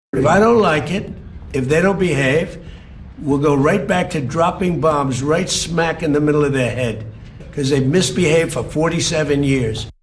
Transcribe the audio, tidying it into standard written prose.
If I don't like it, if they don't behave, we'll go right back to dropping bombs right smack in the middle of their head because they've misbehaved for 47 years.